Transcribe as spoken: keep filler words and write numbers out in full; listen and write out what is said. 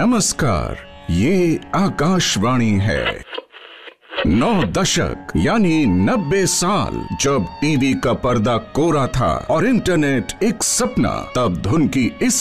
नमस्कार, ये आकाशवाणी है। नौ दशक यानी नब्बे साल जब टीवी का पर्दा कोरा था और इंटरनेट एक सपना, तब धुन की इस